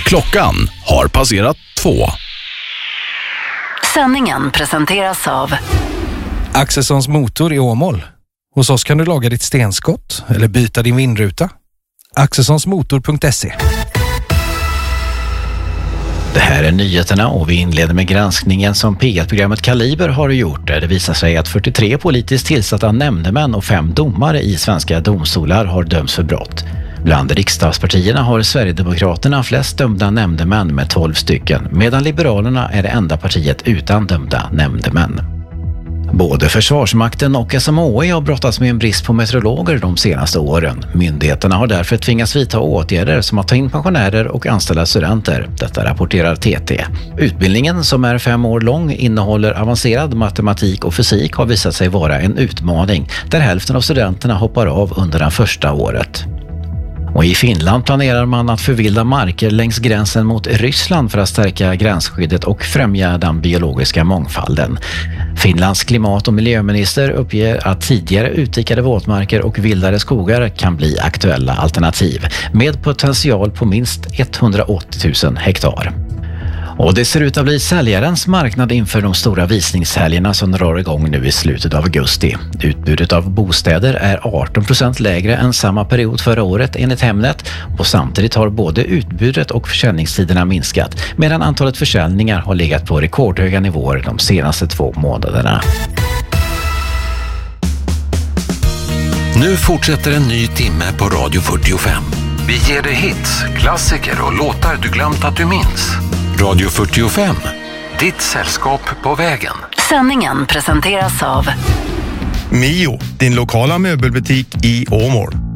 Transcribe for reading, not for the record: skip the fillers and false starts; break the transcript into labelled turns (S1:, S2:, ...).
S1: Klockan har passerat 2.
S2: Sändningen presenteras av
S3: Axelssons motor i Åmål. Hos oss kan du laga ditt stenskott eller byta din vindruta. Axelssonsmotor.se.
S4: Det här är nyheterna och vi inleder med granskningen som P1-programmet Kaliber har gjort. Där det visar sig att 43 politiskt tillsatta nämndemän och 5 domare i svenska domstolar har dömts för brott. Bland riksdagspartierna har Sverigedemokraterna flest dömda nämndemän med 12 stycken, medan Liberalerna är det enda partiet utan dömda nämndemän. Både Försvarsmakten och SMHI har brottats med en brist på meteorologer de senaste åren. Myndigheterna har därför tvingats vidta åtgärder som att ta in pensionärer och anställa studenter. Detta rapporterar TT. Utbildningen, som är 5 år lång, innehåller avancerad matematik och fysik, har visat sig vara en utmaning där hälften av studenterna hoppar av under det första året. Och i Finland planerar man att förvilda marker längs gränsen mot Ryssland för att stärka gränsskyddet och främja den biologiska mångfalden. Finlands klimat- och miljöminister uppger att tidigare utdikade våtmarker och vildare skogar kan bli aktuella alternativ med potential på minst 180 000 hektar. Och det ser ut att bli säljarens marknad inför de stora visningshelgerna som drar igång nu i slutet av augusti. Utbudet av bostäder är 18% lägre än samma period förra året enligt Hemnet, och samtidigt har både utbudet och försäljningstiderna minskat, medan antalet försäljningar har legat på rekordhöga nivåer de senaste 2 månaderna.
S5: Nu fortsätter en ny timme på Radio 45. Vi ger dig hits, klassiker och låtar du glömt att du minns. Radio 45, ditt sällskap på vägen.
S2: Sändningen presenteras av
S6: Mio, din lokala möbelbutik i Åmål.